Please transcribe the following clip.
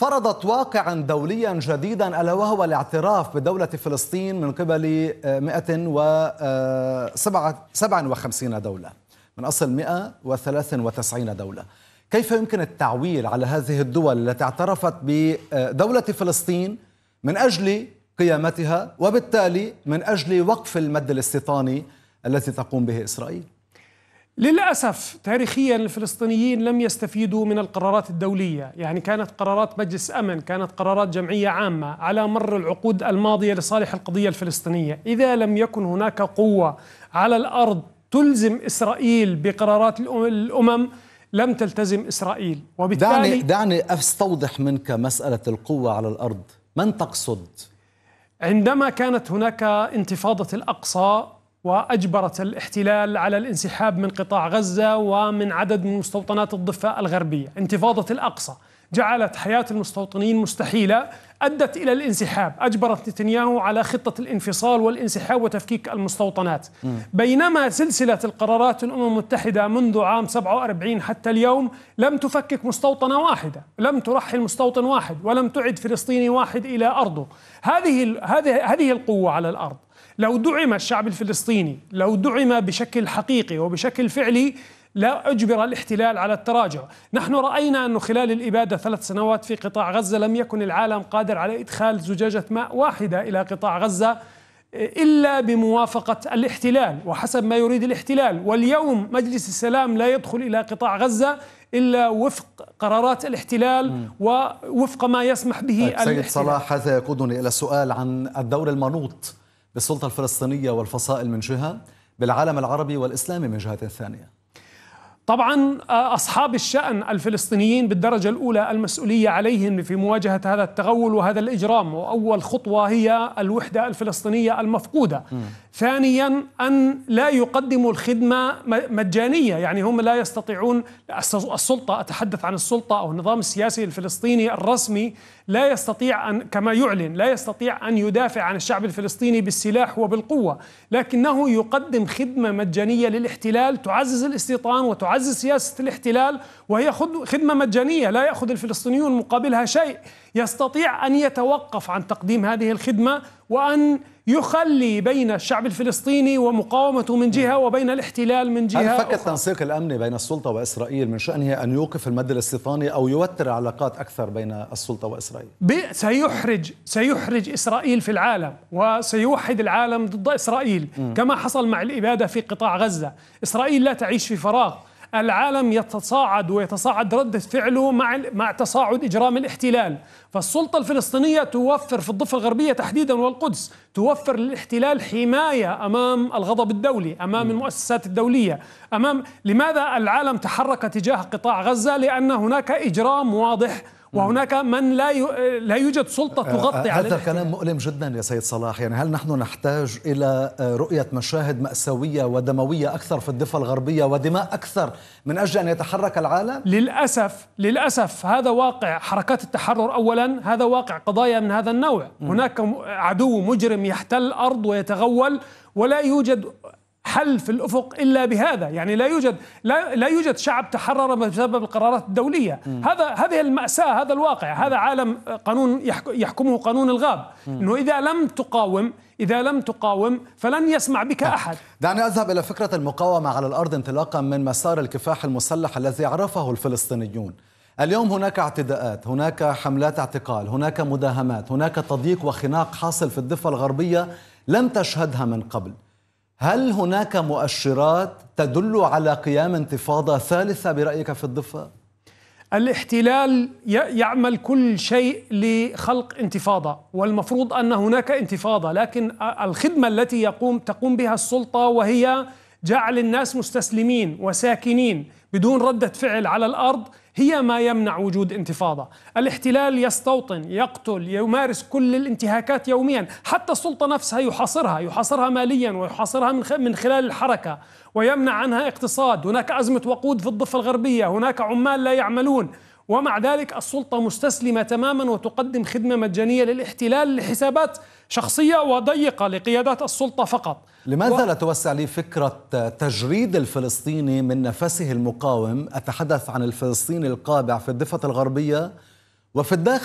فرضت واقعا دوليا جديدا ألا وهو الاعتراف بدولة فلسطين من قبل 157 دولة من أصل 193 دولة. كيف يمكن التعويل على هذه الدول التي اعترفت بدولة فلسطين من أجل قيامتها وبالتالي من أجل وقف المد الاستيطاني الذي تقوم به إسرائيل؟ للأسف تاريخيا الفلسطينيين لم يستفيدوا من القرارات الدولية، يعني كانت قرارات مجلس أمن، كانت قرارات جمعية عامة على مر العقود الماضية لصالح القضية الفلسطينية. إذا لم يكن هناك قوة على الأرض تلزم إسرائيل بقرارات الأمم لم تلتزم إسرائيل، وبالتالي دعني أستوضح منك مسألة القوة على الأرض. من تقصد؟ عندما كانت هناك انتفاضة الأقصى وأجبرت الاحتلال على الانسحاب من قطاع غزة ومن عدد من مستوطنات الضفة الغربية، انتفاضة الأقصى جعلت حياة المستوطنين مستحيلة، أدت إلى الانسحاب، أجبرت نتنياهو على خطة الانفصال والانسحاب وتفكيك المستوطنات. بينما سلسلة القرارات الأمم المتحدة منذ عام 47 حتى اليوم لم تفكك مستوطنة واحدة، لم ترحل مستوطن واحد، ولم تعد فلسطيني واحد إلى أرضه. هذه القوة على الأرض. لو دعم الشعب الفلسطيني، لو دعم بشكل حقيقي وبشكل فعلي، لا أجبر الاحتلال على التراجع. نحن رأينا أنه خلال الإبادة 3 سنوات في قطاع غزة لم يكن العالم قادر على إدخال زجاجة ماء واحدة إلى قطاع غزة إلا بموافقة الاحتلال وحسب ما يريد الاحتلال. واليوم مجلس السلام لا يدخل إلى قطاع غزة إلا وفق قرارات الاحتلال ووفق ما يسمح به الاحتلال. سيد صلاح، هذا يقودني إلى سؤال عن الدور المنوط بالسلطة الفلسطينية والفصائل من جهة، بالعالم العربي والإسلامي من جهة ثانية. طبعا أصحاب الشأن الفلسطينيين بالدرجة الأولى المسؤولية عليهم في مواجهة هذا التغول وهذا الإجرام، وأول خطوة هي الوحدة الفلسطينية المفقودة. ثانيا أن لا يقدموا الخدمة مجانية، يعني هم لا يستطيعون، السلطة، أتحدث عن السلطة أو النظام السياسي الفلسطيني الرسمي، لا يستطيع أن، كما يعلن، لا يستطيع أن يدافع عن الشعب الفلسطيني بالسلاح وبالقوة، لكنه يقدم خدمة مجانية للاحتلال تعزز الاستيطان وتعزز سياسة الاحتلال، وهي خدمة مجانية لا يأخذ الفلسطينيون مقابلها شيء. يستطيع أن يتوقف عن تقديم هذه الخدمة وأن يخلي بين الشعب الفلسطيني ومقاومته من جهة وبين الاحتلال من جهة. هل فك التنسيق الأمني بين السلطة وإسرائيل من شأنه أن يوقف المد الاستيطاني أو يوتر علاقات أكثر بين السلطة وإسرائيل؟ سيحرج إسرائيل في العالم وسيوحد العالم ضد إسرائيل كما حصل مع الإبادة في قطاع غزة. إسرائيل لا تعيش في فراغ، العالم يتصاعد ردة فعله مع تصاعد إجرام الاحتلال. فالسلطة الفلسطينية توفر في الضفة الغربية تحديدا والقدس، توفر للاحتلال حماية أمام الغضب الدولي، أمام المؤسسات الدولية، لماذا العالم تحرك تجاه قطاع غزة؟ لأن هناك إجرام واضح وهناك من لا يوجد سلطة تغطي على هذا كلام مؤلم جدا يا سيد صلاح. يعني هل نحن نحتاج إلى رؤية مشاهد مأساوية ودموية أكثر في الضفة الغربية ودماء أكثر من أجل أن يتحرك العالم؟ للأسف هذا واقع حركات التحرر. أولا هذا واقع قضايا من هذا النوع. هناك عدو مجرم يحتل الأرض ويتغول، ولا يوجد حل في الأفق إلا بهذا. يعني لا يوجد شعب تحرر بسبب القرارات الدولية. هذه المأساة، هذا الواقع، هذا عالم قانون يحكمه قانون الغاب. إنه إذا لم تقاوم فلن يسمع بك أحد. دعني أذهب إلى فكرة المقاومة على الأرض انطلاقا من مسار الكفاح المسلح الذي عرفه الفلسطينيون. اليوم هناك اعتداءات، هناك حملات اعتقال، هناك مداهمات، هناك تضييق وخناق حاصل في الضفة الغربية لم تشهدها من قبل. هل هناك مؤشرات تدل على قيام انتفاضة ثالثة برأيك في الضفة؟ الاحتلال يعمل كل شيء لخلق انتفاضة، والمفروض أن هناك انتفاضة، لكن الخدمة التي تقوم بها السلطة وهي جعل الناس مستسلمين وساكنين بدون ردة فعل على الأرض هي ما يمنع وجود انتفاضة. الاحتلال يستوطن، يقتل، يمارس كل الانتهاكات يوميا، حتى السلطة نفسها يحاصرها ماليا ويحاصرها من خلال الحركة ويمنع عنها اقتصاد. هناك أزمة وقود في الضفة الغربية، هناك عمال لا يعملون، ومع ذلك السلطة مستسلمة تماما وتقدم خدمة مجانية للاحتلال لحسابات شخصية وضيقة لقيادات السلطة فقط. لماذا لا توسع لي فكرة تجريد الفلسطيني من نفسه المقاوم؟ أتحدث عن الفلسطيني القابع في الضفة الغربية وفي الداخل.